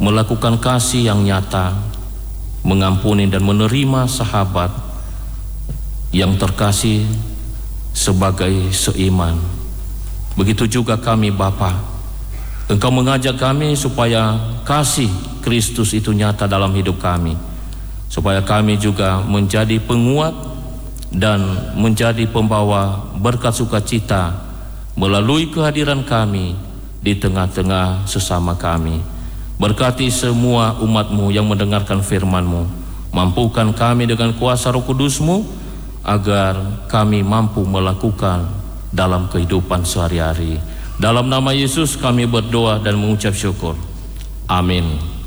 melakukan kasih yang nyata, mengampuni dan menerima sahabat yang terkasih sebagai seiman. Begitu juga kami Bapa, Engkau mengajak kami supaya kasih Kristus itu nyata dalam hidup kami, supaya kami juga menjadi penguat dan menjadi pembawa berkat sukacita melalui kehadiran kami di tengah-tengah sesama kami. Berkati semua umat-Mu yang mendengarkan firman-Mu, mampukan kami dengan kuasa Roh Kudus-Mu agar kami mampu melakukan dalam kehidupan sehari-hari. Dalam nama Yesus kami berdoa dan mengucap syukur. Amin.